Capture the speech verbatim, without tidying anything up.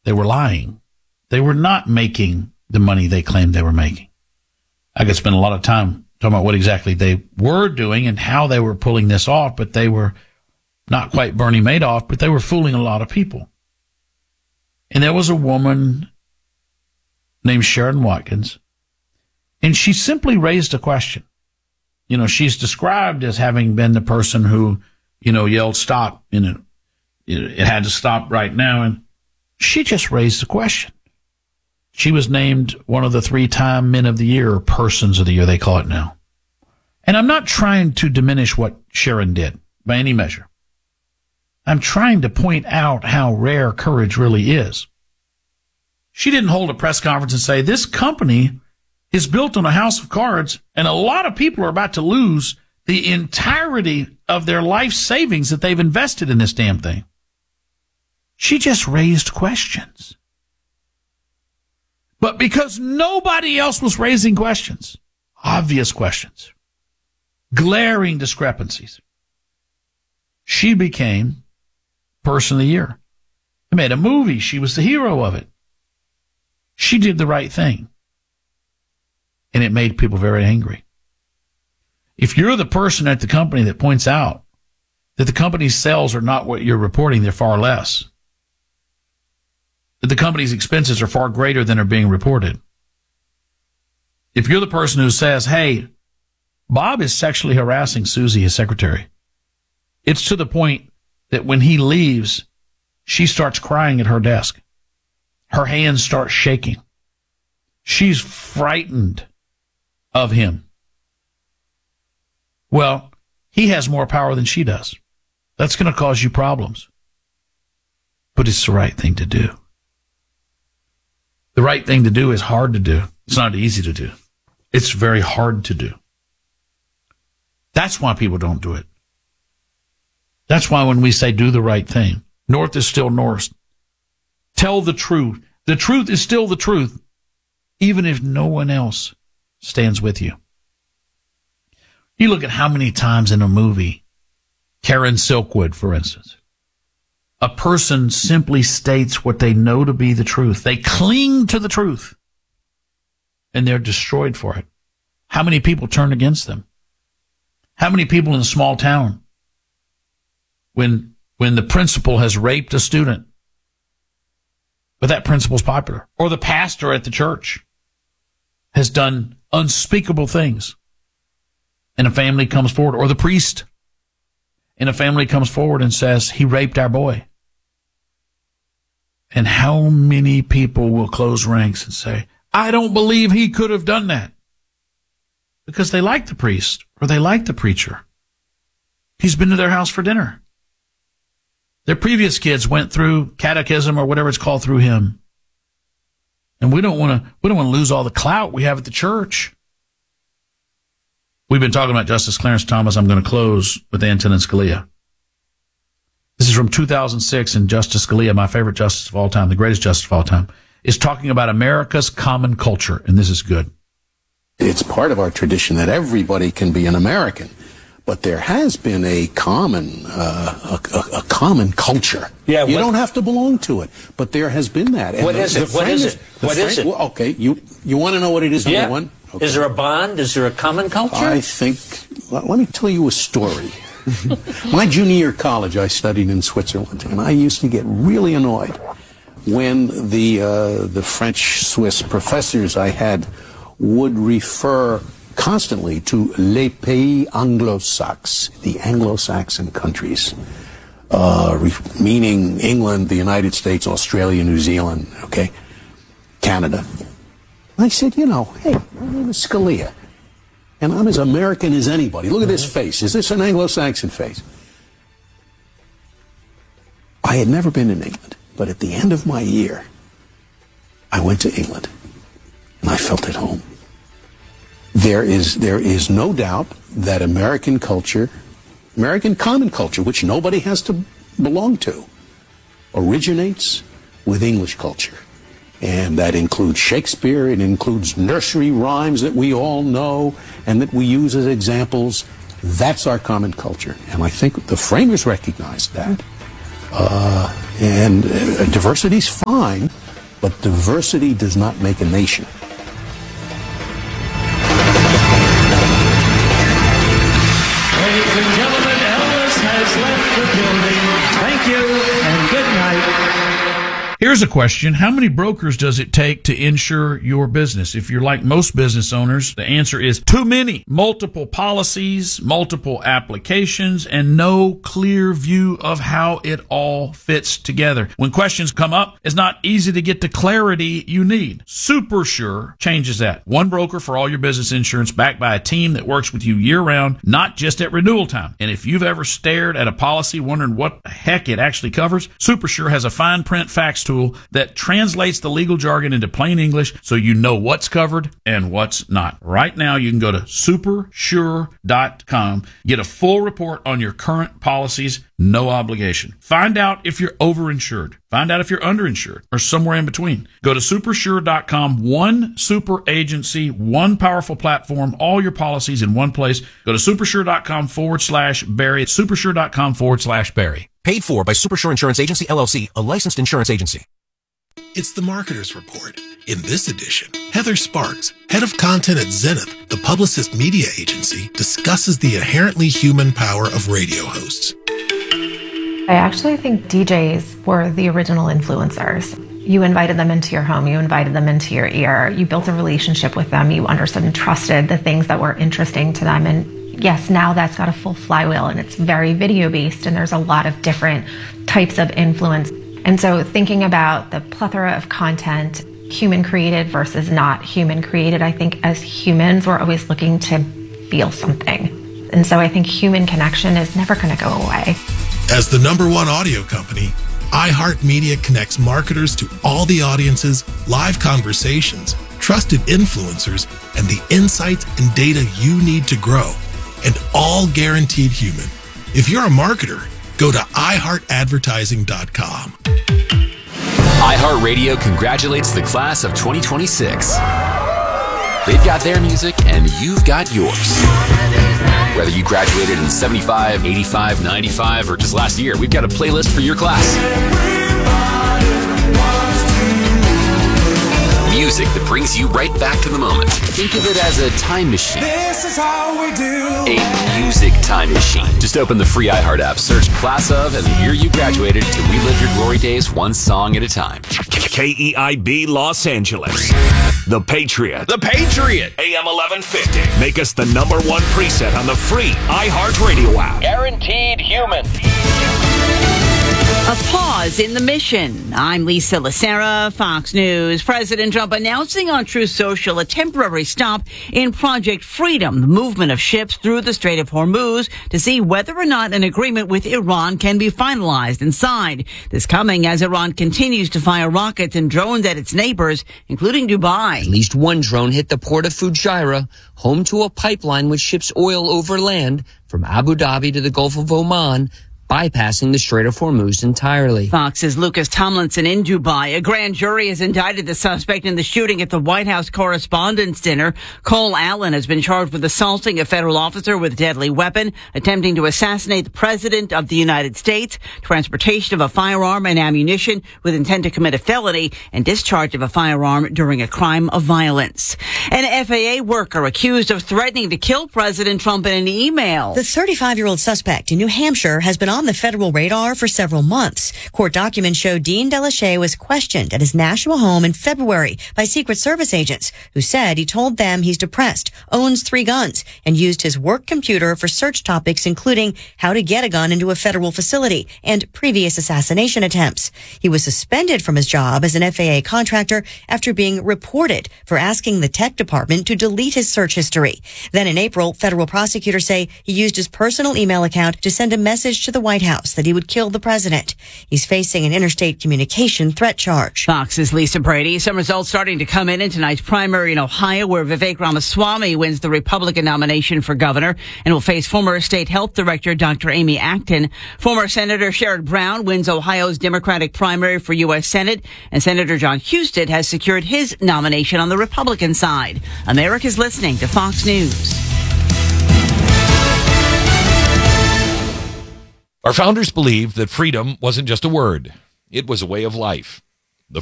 They were lying. They were not making the money they claimed they were making. I could spend a lot of time talking about what exactly they were doing and how they were pulling this off, but they were not quite Bernie Madoff, but they were fooling a lot of people. And there was a woman named Sharon Watkins, and she simply raised a question. You know, she's described as having been the person who, you know, yelled, stop, you know, it had to stop right now. And she just raised a question. She was named one of the three-time Men of the Year, or Persons of the Year, they call it now. And I'm not trying to diminish what Sharon did by any measure. I'm trying to point out how rare courage really is. She didn't hold a press conference and say, this company is built on a house of cards, and a lot of people are about to lose the entirety of their life savings that they've invested in this damn thing. She just raised questions. But because nobody else was raising questions, obvious questions, glaring discrepancies, she became Person of the Year. They made a movie. She was the hero of it. She did the right thing. And it made people very angry. If you're the person at the company that points out that the company's sales are not what you're reporting, they're far less, that the company's expenses are far greater than are being reported, if you're the person who says, hey, Bob is sexually harassing Susie, his secretary, it's to the point that when he leaves, she starts crying at her desk. Her hands start shaking. She's frightened of him. Well, he has more power than she does. That's going to cause you problems. But it's the right thing to do. The right thing to do is hard to do. It's not easy to do. It's very hard to do. That's why people don't do it. That's why when we say do the right thing, north is still north. Tell the truth. The truth is still the truth, even if no one else stands with you. You look at how many times in a movie, Karen Silkwood, for instance, a person simply states what they know to be the truth. They cling to the truth, and they're destroyed for it. How many people turn against them? How many people in a small town, when when the principal has raped a student, but that principal's popular, or the pastor at the church has done unspeakable things, and a family comes forward, or the priest and a family comes forward and says, he raped our boy. And how many people will close ranks and say, I don't believe he could have done that? Because they like the priest, or they like the preacher. He's been to their house for dinner. Their previous kids went through catechism or whatever it's called through him. And we don't want to, we don't want to lose all the clout we have at the church. We've been talking about Justice Clarence Thomas. I'm going to close with Antonin Scalia. This is from two thousand six, and Justice Scalia, my favorite justice of all time, the greatest justice of all time, is talking about America's common culture, and this is good. It's part of our tradition that everybody can be an American. But there has been a common, uh, a, a, a common culture. Yeah, you what, don't have to belong to it, but there has been that. And what the, is it? What is it? What is it? Well, okay, you you want to know what it is? Yeah. Number one. Okay. Is there a bond? Is there a common culture? I think. Let, let me tell you a story. My junior year of college, I studied in Switzerland, and I used to get really annoyed when the uh, the French Swiss professors I had would refer constantly to les pays anglo-saxons, the Anglo-Saxon countries, uh, re- meaning England, the United States, Australia, New Zealand, okay, Canada. I said, you know, hey, my name is Scalia, and I'm as American as anybody. Look at this face. Is this an Anglo-Saxon face? I had never been in England, but at the end of my year, I went to England, and I felt at home. There is there is no doubt that American culture, American common culture, which nobody has to belong to, originates with English culture. And that includes Shakespeare, it includes nursery rhymes that we all know and that we use as examples. That's our common culture. And I think the framers recognized that. Uh, and uh, diversity's fine, but diversity does not make a nation. Ladies and gentlemen, Elvis has left the building. Thank you and good night. Here's a question. How many brokers does it take to insure your business? If you're like most business owners, the answer is too many. Multiple policies, multiple applications, and no clear view of how it all fits together. When questions come up, it's not easy to get the clarity you need. SuperSure changes that. One broker for all your business insurance, backed by a team that works with you year-round, not just at renewal time. And if you've ever stared at a policy wondering what the heck it actually covers, SuperSure has a fine print facts tool that translates the legal jargon into plain English so you know what's covered and what's not. Right now, you can go to super sure dot com, get a full report on your current policies, no obligation. Find out if you're overinsured. Find out if you're underinsured or somewhere in between. Go to super sure dot com, one super agency, one powerful platform, all your policies in one place. Go to super sure dot com forward slash Barry. super sure dot com forward slash Barry. Paid for by SuperSure Insurance Agency, L L C, a licensed insurance agency. It's the Marketer's Report. In this edition, Heather Sparks, head of content at Zenith, the Publicist media agency, discusses the inherently human power of radio hosts. I actually think D Js were the original influencers. You invited them into your home, you invited them into your ear, you built a relationship with them, you understood and trusted the things that were interesting to them. And yes, now that's got a full flywheel and it's very video based and there's a lot of different types of influence. And so thinking about the plethora of content, human created versus not human created, I think as humans, we're always looking to feel something. And so I think human connection is never going to go away. As the number one audio company, iHeartMedia connects marketers to all the audiences, live conversations, trusted influencers, and the insights and data you need to grow, and all guaranteed human. If you're a marketer, go to i heart advertising dot com. iHeartRadio congratulates the class of twenty twenty-six. They've got their music, and you've got yours. Whether you graduated in seventy-five, eighty-five, ninety-five, or just last year, we've got a playlist for your class. Music that brings you right back to the moment. Think of it as a time machine. This is how we do. A music time machine. Just open the free iHeart app, search Class of and the year you graduated to relive your glory days one song at a time. K E I B Los Angeles. The Patriot. The Patriot. A M eleven fifty. Make us the number one preset on the free iHeartRadio app. Guaranteed human. A pause in the mission. I'm Lisa Lacera, Fox News. President Trump announcing on Truth Social a temporary stop in Project Freedom, the movement of ships through the Strait of Hormuz, to see whether or not an agreement with Iran can be finalized and signed. This coming as Iran continues to fire rockets and drones at its neighbors, including Dubai. At least one drone hit the port of Fujairah, home to a pipeline which ships oil over land from Abu Dhabi to the Gulf of Oman, bypassing the Strait of Hormuz entirely. Fox's Lucas Tomlinson in Dubai. A grand jury has indicted the suspect in the shooting at the White House Correspondents' Dinner. Cole Allen has been charged with assaulting a federal officer with a deadly weapon, attempting to assassinate the President of the United States, transportation of a firearm and ammunition with intent to commit a felony, and discharge of a firearm during a crime of violence. An F A A worker accused of threatening to kill President Trump in an email. The thirty-five-year-old suspect in New Hampshire has been on the federal radar for several months. Court documents show Dean Delachey was questioned at his Nashua home in February by Secret Service agents who said he told them he's depressed, owns three guns, and used his work computer for search topics including how to get a gun into a federal facility and previous assassination attempts. He was suspended from his job as an F A A contractor after being reported for asking the tech department to delete his search history. Then in April, federal prosecutors say he used his personal email account to send a message to the White House that he would kill the president. He's facing an interstate communication threat charge. Fox's Lisa Brady. Some results starting to come in in tonight's primary in Ohio, where Vivek Ramaswamy wins the Republican nomination for governor and will face former state health director Doctor Amy Acton. Former Senator Sherrod Brown wins Ohio's Democratic primary for U S Senate, and Senator John Husted has secured his nomination on the Republican side. America's listening to Fox News. Our founders believed that freedom wasn't just a word. It was a way of life.